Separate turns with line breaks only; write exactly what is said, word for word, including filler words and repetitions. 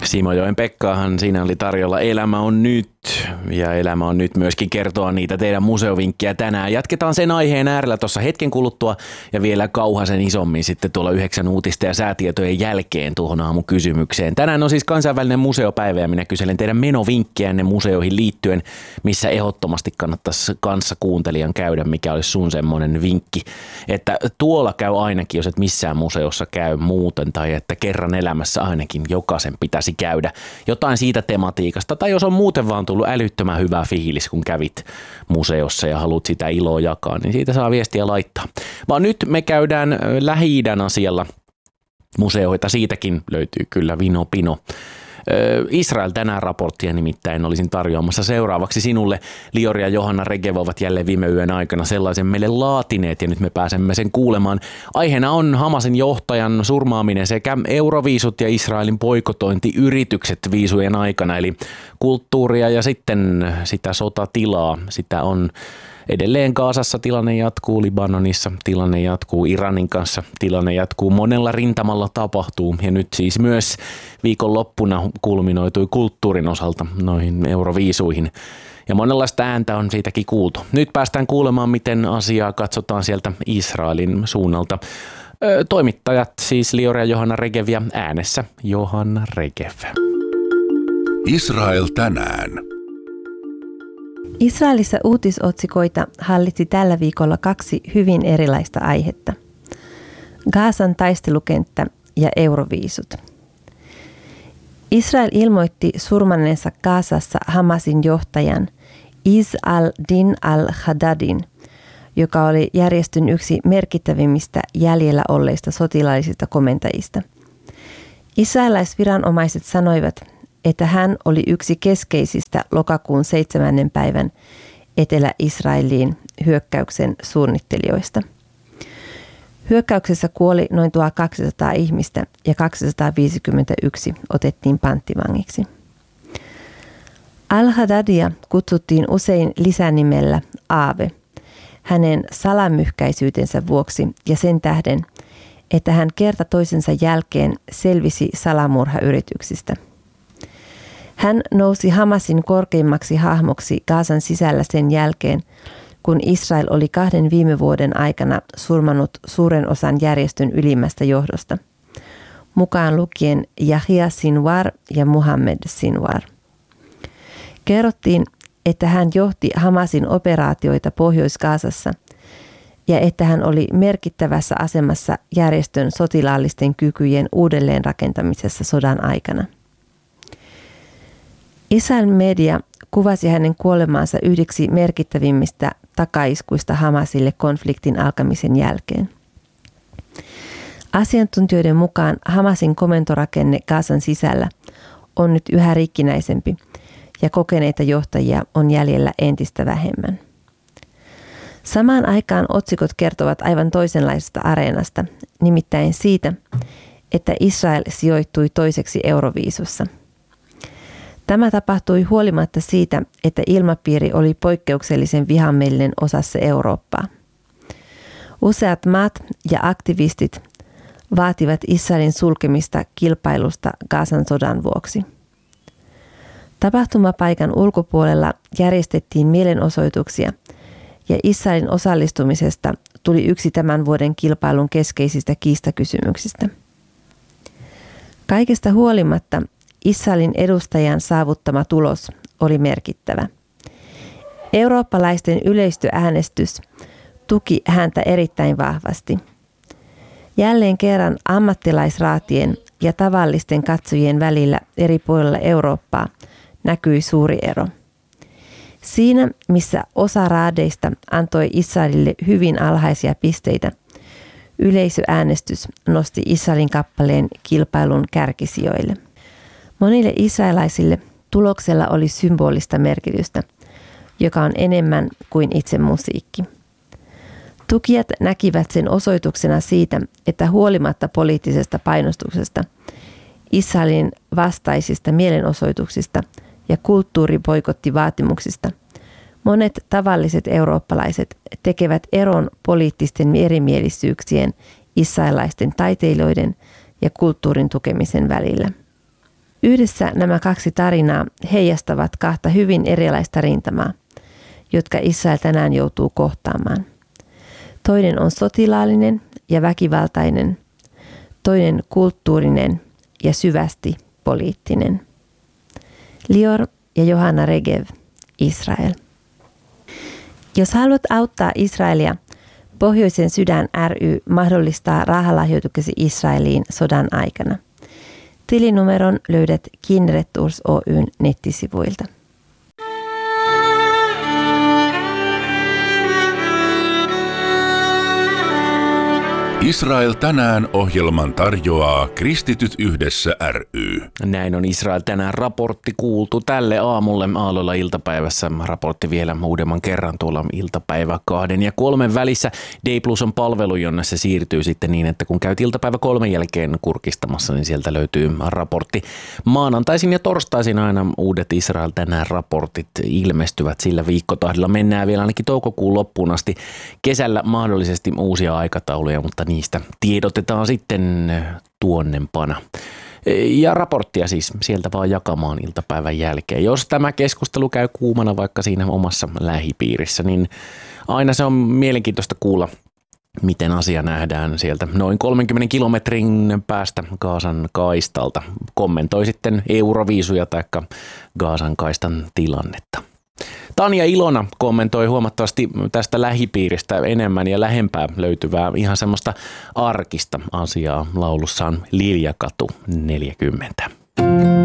Simojoen Pekkaahan siinä oli tarjolla Elämä on nyt, ja Elämä on nyt myöskin kertoa niitä teidän museovinkkejä tänään. Jatketaan sen aiheen äärellä tuossa hetken kuluttua ja vielä kauhasen isommin sitten tuolla yhdeksän uutista ja säätietojen jälkeen tuohon aamukysymykseen. Tänään on siis kansainvälinen museopäivä ja minä kyselen teidän menovinkkejänne museoihin liittyen, missä ehdottomasti kannattaisi kanssa kuuntelijan käydä, mikä olisi sun semmoinen vinkki, että tuolla käy ainakin, jos et missään museossa käy muuten tai että kerran elämässä ainakin jokaisen pitäisi käydä jotain siitä tematiikasta tai jos on muuten vaan tullut älyttömän hyvä fiilis, kun kävit museossa ja haluat sitä iloa jakaa, niin siitä saa viestiä laittaa. Vaan nyt me käydään Lähi-idän asialla museoita, siitäkin löytyy kyllä vino pino. Israel tänään raporttia nimittäin olisin tarjoamassa seuraavaksi sinulle. Liori ja Johanna Regev ovat jälleen viime yön aikana sellaisen meille laatineet ja nyt me pääsemme sen kuulemaan. Aiheena on Hamasin johtajan surmaaminen sekä euroviisut ja Israelin boikotointiyritykset viisujen aikana, eli kulttuuria ja sitten sitä sotatilaa. Sitä on edelleen Gazassa, tilanne jatkuu, Libanonissa tilanne jatkuu, Iranin kanssa tilanne jatkuu, monella rintamalla tapahtuu ja nyt siis myös viikonloppuna kulminoitui kulttuurin osalta noihin euroviisuihin ja monenlaista ääntä on siitäkin kuultu. Nyt päästään kuulemaan, miten asiaa katsotaan sieltä Israelin suunnalta. Ö, toimittajat siis Liori ja Johanna Regev ja äänessä Johanna Regev.
Israel tänään.
Israelissa uutisotsikoita hallitsi tällä viikolla kaksi hyvin erilaista aihetta. Gazan taistelukenttä ja euroviisut. Israel ilmoitti surmanneensa Gazassa Hamasin johtajan Izz al-Din al-Haddadin, joka oli järjestön yksi merkittävimmistä jäljellä olleista sotilaallisista komentajista. Israelaisviranomaiset sanoivat, että hän oli yksi keskeisistä lokakuun seitsemännen päivän Etelä-Israeliin hyökkäyksen suunnittelijoista. Hyökkäyksessä kuoli noin tuhatkaksisataa ihmistä ja kaksisataaviisikymmentäyksi otettiin panttivangiksi. Al-Haddadia kutsuttiin usein lisänimellä Aave hänen salamyhkäisyytensä vuoksi ja sen tähden, että hän kerta toisensa jälkeen selvisi salamurhayrityksistä. Hän nousi Hamasin korkeimmaksi hahmoksi Gazan sisällä sen jälkeen, kun Israel oli kahden viime vuoden aikana surmannut suuren osan järjestön ylimmästä johdosta, mukaan lukien Yahya Sinwar ja Muhammad Sinwar. Kerrottiin, että hän johti Hamasin operaatioita Pohjois-Gazassa ja että hän oli merkittävässä asemassa järjestön sotilaallisten kykyjen uudelleenrakentamisessa sodan aikana. Israel media kuvasi hänen kuolemaansa yhdeksi merkittävimmistä takaiskuista Hamasille konfliktin alkamisen jälkeen. Asiantuntijoiden mukaan Hamasin komentorakenne Gazan sisällä on nyt yhä rikkinäisempi ja kokeneita johtajia on jäljellä entistä vähemmän. Samaan aikaan otsikot kertovat aivan toisenlaisesta areenasta, nimittäin siitä, että Israel sijoittui toiseksi euroviisussa. Tämä tapahtui huolimatta siitä, että ilmapiiri oli poikkeuksellisen vihamielinen osassa Eurooppaa. Useat maat ja aktivistit vaativat Israelin sulkemista kilpailusta Gazan sodan vuoksi. Tapahtumapaikan ulkopuolella järjestettiin mielenosoituksia ja Israelin osallistumisesta tuli yksi tämän vuoden kilpailun keskeisistä kiistakysymyksistä. Kaikesta huolimatta Israelin edustajan saavuttama tulos oli merkittävä. Eurooppalaisten yleistöäänestys tuki häntä erittäin vahvasti. Jälleen kerran ammattilaisraatien ja tavallisten katsojien välillä eri puolilla Eurooppaa näkyi suuri ero. Siinä, missä osa raadeista antoi Israelille hyvin alhaisia pisteitä, yleisöäänestys nosti Israelin kappaleen kilpailun kärkisijoille. Monille israelaisille tuloksella oli symbolista merkitystä, joka on enemmän kuin itse musiikki. Tukijat näkivät sen osoituksena siitä, että huolimatta poliittisesta painostuksesta, Israelin vastaisista mielenosoituksista ja kulttuuriboikottivaatimuksista, monet tavalliset eurooppalaiset tekevät eron poliittisten erimielisyyksien, israelaisten taiteilijoiden ja kulttuurin tukemisen välillä. Yhdessä nämä kaksi tarinaa heijastavat kahta hyvin erilaista rintamaa, jotka Israel tänään joutuu kohtaamaan. Toinen on sotilaallinen ja väkivaltainen, toinen kulttuurinen ja syvästi poliittinen. Lior ja Johanna Regev, Israel. Jos haluat auttaa Israelia, Pohjoisen sydän ry mahdollistaa rahalahjoituksesi Israeliin sodan aikana. Tilinumeron löydät Kindred Tours Oyn nettisivuilta.
Israel tänään -ohjelman tarjoaa Kristityt yhdessä ry.
Näin on Israel tänään -raportti kuultu tälle aamulle Aalloilla iltapäivässä. Raportti vielä uudemman kerran tuolla iltapäivä kahden ja kolmen välissä. Day Plus on palvelu, jonne se siirtyy sitten niin, että kun käyt iltapäivä kolmen jälkeen kurkistamassa, niin sieltä löytyy raportti. Maanantaisin ja torstaisin aina uudet Israel tänään -raportit ilmestyvät sillä viikkotahdilla. Mennään vielä ainakin toukokuun loppuun asti. Kesällä mahdollisesti uusia aikatauluja, mutta niistä tiedotetaan sitten tuonnempana. Ja raporttia siis sieltä vaan jakamaan iltapäivän jälkeen. Jos tämä keskustelu käy kuumana vaikka siinä omassa lähipiirissä, niin aina se on mielenkiintoista kuulla, miten asia nähdään sieltä noin kolmenkymmenen kilometrin päästä Gazan kaistalta. Kommentoi sitten Euroviisuja tai Gazan kaistan tilannetta. Tanja Ilona kommentoi huomattavasti tästä lähipiiristä enemmän ja lähempää löytyvää ihan semmoista arkista asiaa laulussaan Liljakatu neljäkymmentä.